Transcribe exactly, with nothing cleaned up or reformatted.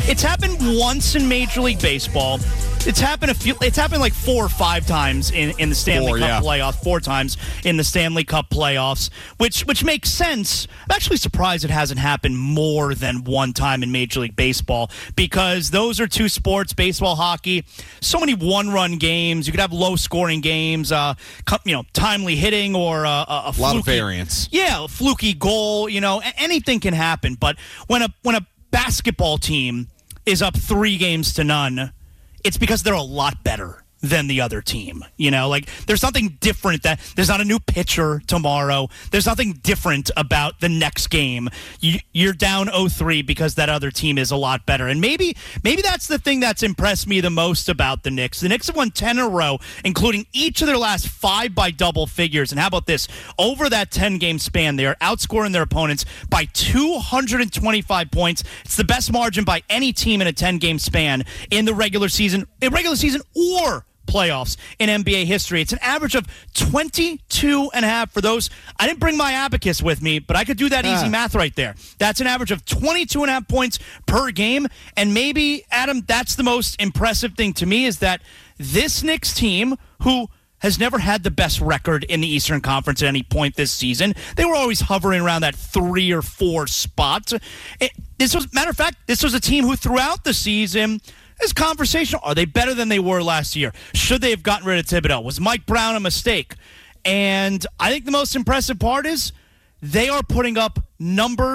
It's happened once in Major League Baseball. It's happened a few. It's happened like four or five times in, in the Stanley Four, Cup yeah. playoffs. Four times in the Stanley Cup playoffs, which which makes sense. I'm actually surprised it hasn't happened more than one time in Major League Baseball, because those are two sports, baseball, hockey. So many one-run games. You could have low-scoring games. Uh, you know, timely hitting or uh, a, a, A lot fluky, of variance. Yeah, a fluky goal. You know, anything can happen. But when a when a basketball team is up three games to none, it's because they're a lot better than the other team. You know, like there's something different. That there's not a new pitcher tomorrow. There's nothing different about the next game. You, you're down oh three because that other team is a lot better. And maybe maybe that's the thing that's impressed me the most about the Knicks. The Knicks have won ten in a row, including each of their last five by double figures. And how about this? Over that ten-game span, they are outscoring their opponents by two hundred twenty-five points. It's the best margin by any team in a ten-game span in the regular season, in regular season or playoffs in N B A history. It's an average of twenty-two and a half for those. I didn't bring my abacus with me, but I could do that easy Ah. math right there. That's an average of twenty-two and a half points per game. And maybe, Adam, that's the most impressive thing to me, is that this Knicks team, who has never had the best record in the Eastern Conference at any point this season. They were always hovering around that three or four spot. It, this was, matter of fact, this was a team who throughout the season, this conversation, are they better than they were last year? Should they have gotten rid of Thibodeau? Was Mike Brown a mistake? And I think the most impressive part is they are putting up numbers